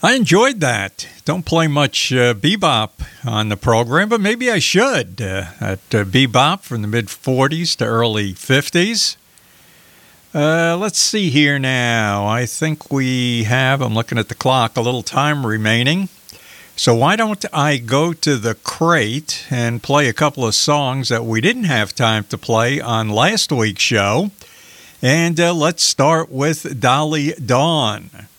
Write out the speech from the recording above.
I enjoyed that. Don't play much bebop on the program, but maybe I should. Bebop from the mid-40s to early 50s. Let's see here now. I think we have, I'm looking at the clock, a little time remaining. So why don't I go to the crate and play a couple of songs that we didn't have time to play on last week's show. And let's start with Dolly Dawn.